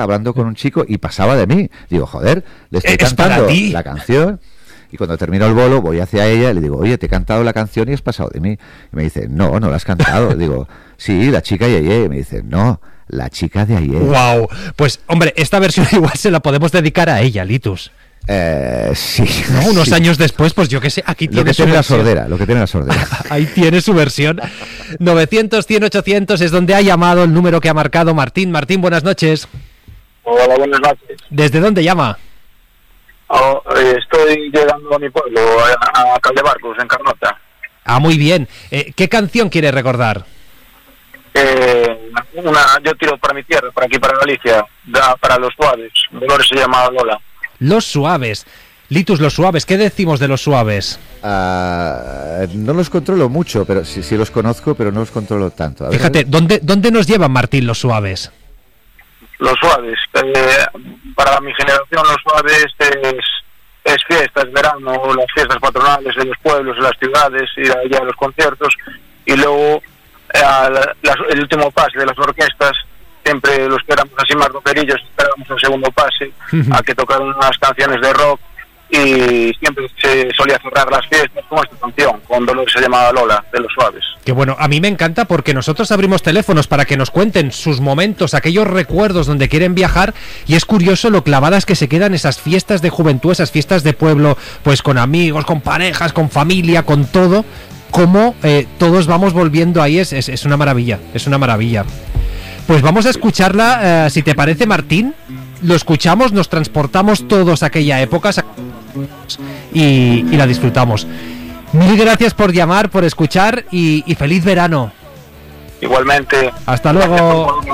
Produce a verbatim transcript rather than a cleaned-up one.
hablando con un chico y pasaba de mí. Digo, joder, le estoy Es cantando para ti. la canción. Y cuando termino el bolo voy hacia ella y le digo, oye, te he cantado la canción y has pasado de mí. Y me dice, no, no la has cantado. Digo, sí, la chica de ayer. Y me dice, no, la chica de ayer. Wow, pues hombre, esta versión igual se la podemos dedicar a ella, Litus. Eh, sí. ¿No? Unos sí. años después, pues yo qué sé, aquí Lo tiene que su tiene la versión. sordera, lo que tiene la sordera. Ahí tiene su versión. novecientos, cien, ochocientos es donde ha llamado el número que ha marcado Martín. Martín, buenas noches. Hola, buenas noches. ¿Desde dónde llama? Oh, eh, estoy llegando a mi pueblo, a, a Caldebarcos, en Carnota. Ah, muy bien. Eh, ¿Qué canción quiere recordar? Eh, una, yo tiro para mi tierra, para aquí, para Galicia, da, para los Suaves. Dolores se llama Lola. Los Suaves. Litus, los Suaves. ¿Qué decimos de los Suaves? Uh, no los controlo mucho, pero sí, sí los conozco, pero no los controlo tanto. A ver, Fíjate, ¿dónde, ¿dónde nos llevan, Martín, los Suaves? Los Suaves, eh, para mi generación los Suaves es, es fiesta, es verano, las fiestas patronales de los pueblos, de las ciudades, ir allá a los conciertos, y luego eh, la, la, el último pase de las orquestas, siempre los que éramos así más rockerillos, esperábamos el segundo pase, a que tocaran unas canciones de rock, y siempre se solía cerrar las fiestas con esta canción, con Dolores se llamaba Lola, de los Suaves. Que bueno, a mí me encanta porque nosotros abrimos teléfonos para que nos cuenten sus momentos, aquellos recuerdos donde quieren viajar, y es curioso lo clavadas que se quedan esas fiestas de juventud, esas fiestas de pueblo, pues con amigos, con parejas, con familia, con todo, cómo eh, todos vamos volviendo ahí, es, es, es una maravilla, es una maravilla. Pues vamos a escucharla, eh, si te parece, Martín, lo escuchamos, nos transportamos todos a aquella época y, y la disfrutamos. Mil gracias por llamar, por escuchar y, y feliz verano. Igualmente. Hasta luego.